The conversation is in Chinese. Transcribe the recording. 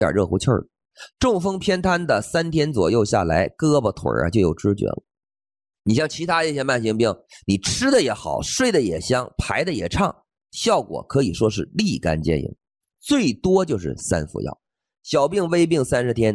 点热乎气儿。中风偏瘫的3天左右下来，胳膊腿就有知觉了。你像其他一些慢性病，你吃的也好，睡的也香，排的也畅，效果可以说是立竿见影，最多就是3副药。小病微病30天，